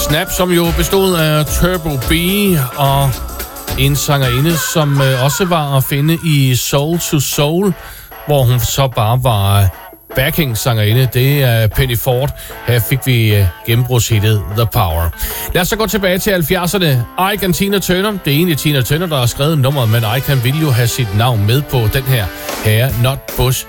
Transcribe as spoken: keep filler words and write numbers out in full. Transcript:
Snap, som jo bestod af Turbo B og en sangerinde, som øh, også var at finde i Soul to Soul, hvor hun så bare var backing-sangerinde. Det er Penny Ford. Her fik vi øh, gennembrudshittet The Power. Lad os så gå tilbage til halvfjerdserne. Ike og Tina Turner. Det er egentlig Tina Turner, der har skrevet nummeret, men Ike han ville jo have sit navn med på den her Hair Not Bush